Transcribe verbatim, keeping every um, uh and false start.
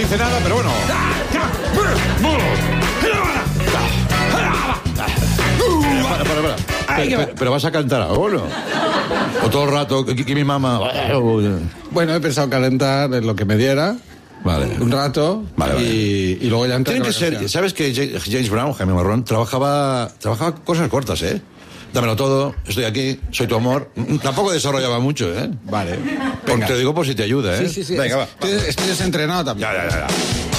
parece nada, pero bueno. Para, para, para. Pero, pero, pero vas a cantar ahora, ¿no? O todo el rato, que, que mi mamá... Bueno, he pensado calentar en lo que me diera. Vale. Un rato. Vale, vale. Y, y luego ya entrar. Tienen que ser... ¿Sabes que James Brown, Jaime Marrón, trabajaba, trabajaba cosas cortas, eh? Dámelo todo, estoy aquí, soy tu amor. Tampoco desarrollaba mucho, ¿eh? Vale. Porque te digo por si te ayuda, ¿eh? Sí, sí, sí. Venga, va. Estoy, estoy desentrenado también. Ya, ya, ya, ya.